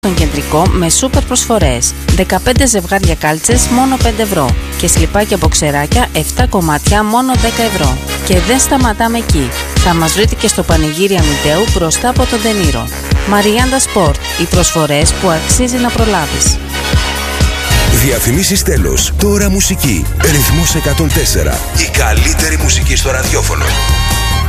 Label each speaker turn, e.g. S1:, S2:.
S1: στον κεντρικό με σούπερ προσφορές. 15 ζευγάρια κάλτσες μόνο 5 ευρώ και σλιπάκια μποξεράκια 7 κομμάτια μόνο 10 ευρώ. Και δεν σταματάμε εκεί. Θα μας βρείτε και στο πανηγύρι Αμυντέου μπροστά από τον Τενήρο. Μαριάντα Σπορτ, οι προσφορές που αξίζει να προλάβεις.
S2: Διαφημίσεις τέλος. Τώρα μουσική. Ρυθμός 104. Η καλύτερη μουσική στο ραδιόφωνο.